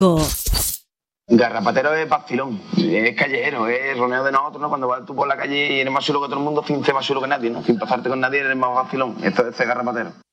Garrapatero es vacilón, es callejero, es roneo de nosotros, ¿no? Cuando vas tú por la calle y eres más chulo que todo el mundo, sin ser más chulo que nadie, ¿no? Sin pasarte con nadie, eres más vacilón. Esto es garrapatero.